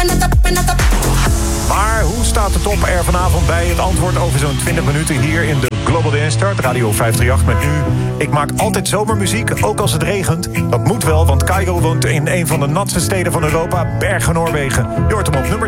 Maar hoe staat de top er vanavond bij? Het antwoord over zo'n 20 minuten hier in de Global Dance Chart. Radio 538 met nu. Ik maak altijd zomermuziek, ook als het regent. Dat moet wel, want Kygo woont in een van de natste steden van Europa, Bergen, Noorwegen. Je hoort hem op nummer